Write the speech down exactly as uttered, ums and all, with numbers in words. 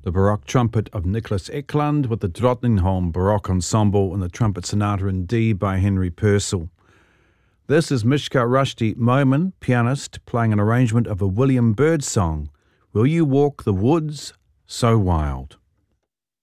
the Baroque trumpet of Nicholas Eklund with the Drottningholm Baroque Ensemble and the Trumpet Sonata in D by Henry Purcell. This is Mishka Rushdie Momin, pianist, playing an arrangement of a William Byrd song, Will You Walk the Woods So Wild?